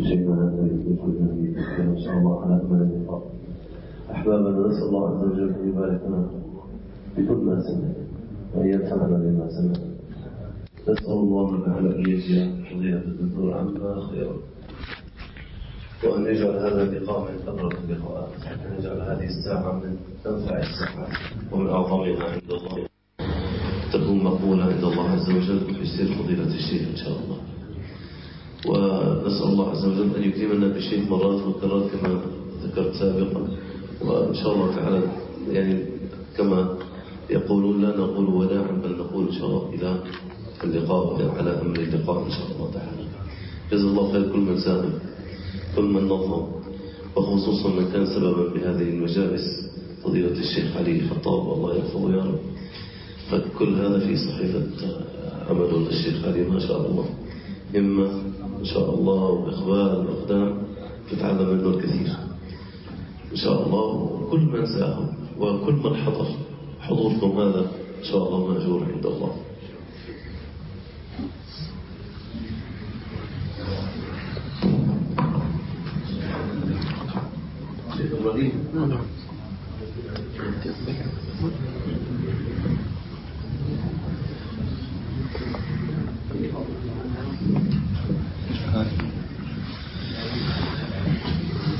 شيخنا الذي إن شاء الله على أكمل اللقاء. أحبابنا، نسأل الله عز وجل أن يبارك لنا بكل ما سمع وأن ينفعنا بما سمع. نسأل الله تعالى أن يجزي فضيلة الدكتور عما خيرا، وأن يجعل هذا اللقاء من أبرز اللقاءات، وأن يجعل هذه الساعة من أنفع الساعات ومن أعظمها عند الله، تكون مقبولة عند الله عز وجل بسير فضيلة الشيخ إن شاء الله. ونسأل الله عز وجل أن يكرمنا بالشيخ مرات وكرات كما ذكرت سابقا، وإن شاء الله تعالى يعني كما يقولون لا نقول وداعا بل نقول إن شاء الله إلى اللقاء على أمر اللقاء إن شاء الله تعالى. جزا الله خير كل من ساهم، كل من نظم، وخصوصا من كان سببا بهذه المجالس فضيلة الشيخ علي خطاب، الله يحفظه يا رب. فكل هذا في صحيفة عمل الشيخ علي ما شاء الله، همة إن شاء الله وإقبال وإقدام، تتعلم منه الكثير إن شاء الله. وكل من ساهم وكل من حضر، حضوركم هذا إن شاء الله مأجور عند الله. شيخ إبراهيم